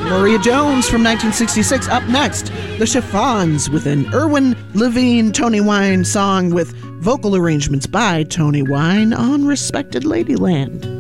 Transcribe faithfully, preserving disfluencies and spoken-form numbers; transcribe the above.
Gloria Jones from nineteen sixty-six. Up next, the Chiffons with an Irwin Levine, Tony Wine song with vocal arrangements by Tony Wine on Respected Ladyland.